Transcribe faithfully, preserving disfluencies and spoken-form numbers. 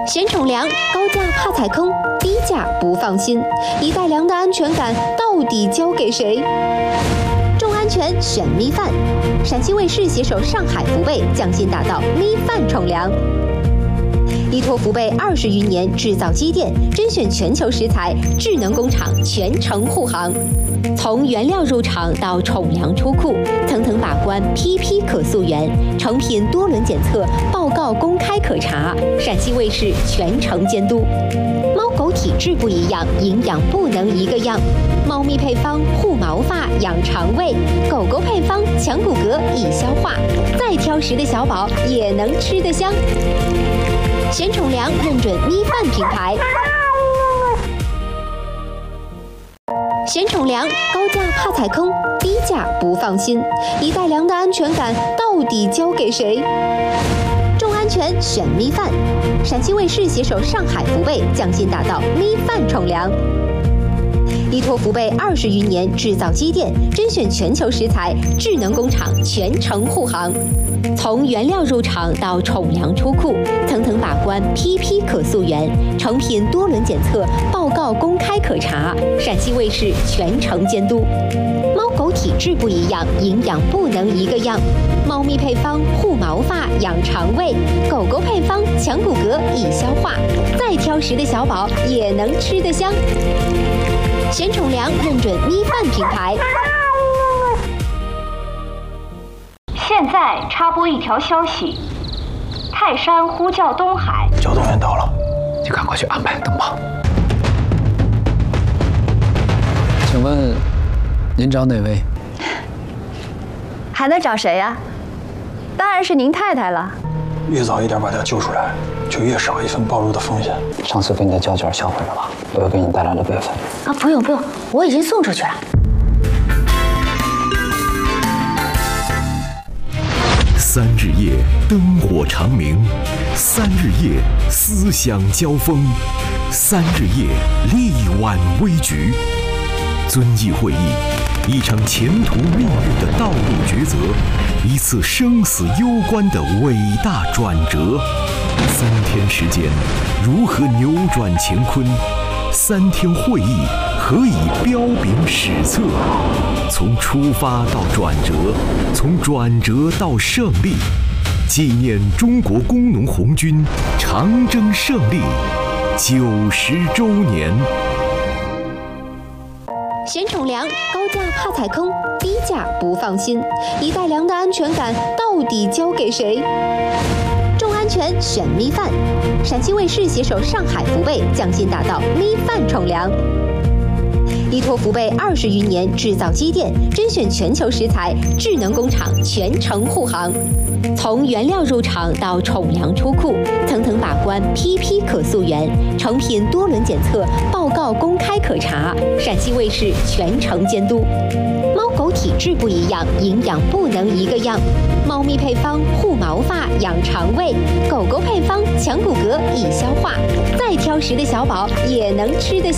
嫌宠粮，高价怕踩坑，低价不放心。一袋粮的安全感到底交给谁？重安全选米饭。陕西卫视携手上海福贝，匠心打造米饭宠粮。依托福贝二十余年制造积淀，甄选全球食材，智能工厂全程护航。从原料入场到宠粮出库，层层把关，批批可溯源，成品多轮检测，报告公开可查。陕西卫视全程监督。猫狗体质不一样，营养不能一个样。猫咪配方护毛发、养肠胃，狗狗配方强骨骼、易消化。再挑食的小宝也能吃得香。嫌宠粮认准米饭品牌。嫌宠粮，高价怕踩坑，低价不放心。一袋粮的安全感到底交给谁？重安全选米饭。陕西卫视携手上海福贝，匠心打造米饭宠粮。依托福贝二十余年制造积淀，甄选全球食材，智能工厂全程护航。从原料入场到宠粮出库，层层把关，批批可溯源，成品多轮检测，报告公开可查。陕西卫视全程监督。猫狗体质不一样，营养不能一个样。猫咪配方护毛发、养肠胃，狗狗配方强骨骼、易消化。再挑食的小宝也能吃得香。嫌宠粮认准米饭品牌。 现在插播一条消息：泰山呼叫东海， 交通员到了， 就赶快去安排灯泡。请问您找哪位？ 还能找谁呀？当然是您太太了。 越早一点把他救出来，就越少一份暴露的风险。 上次给你的胶卷销毁了吧？我又给你带来了备份。 啊，不用不用，我已经送出去了。 三日夜灯火长明，三日夜思想交锋，三日夜力挽危局。遵义会议，一场前途命运的道路抉择，一次生死攸关的伟大转折。三天时间，如何扭转乾坤？三天会议，何以彪炳史册？从出发到转折，从转折到胜利，纪念中国工农红军长征胜利九十周年。 嫌宠粮，高价怕踩坑，低价不放心。一袋粮的安全感到底交给谁？重安全选米饭。陕西卫视携手上海福贝，匠心打造米饭宠粮。依托福贝二十余年制造积淀，甄选全球食材，智能工厂全程护航。从原料入场到宠粮出库，层层把关，批批可溯源，成品多轮检测，报告公开可查。陕西卫视全程监督。猫狗体质不一样，营养不能一个样。猫咪配方护毛发、养肠胃，狗狗配方强骨骼、易消化。再挑食的小宝也能吃得